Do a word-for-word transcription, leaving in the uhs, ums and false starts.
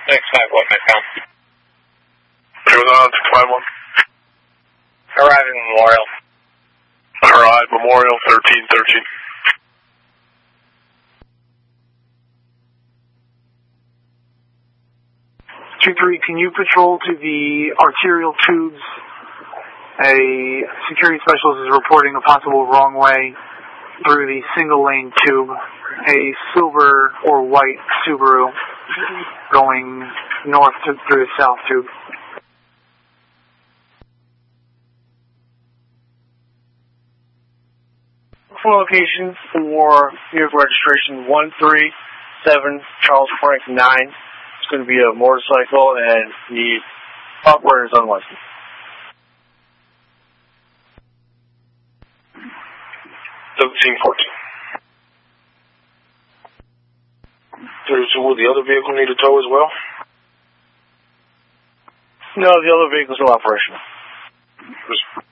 six five one, my pal. Amazon six five one. Arriving Memorial. Arrive Memorial thirteen thirteen. two three, can you patrol to the arterial tubes? A security specialist is reporting a possible wrong way through the single lane tube. A silver or white Subaru going north to, through the south tube. For location for vehicle registration one three seven Charles Frank nine. It's going to be a motorcycle and the operator is unlicensed. seventeen fourteen. So will the other vehicle need a tow as well? No, the other vehicles are operational.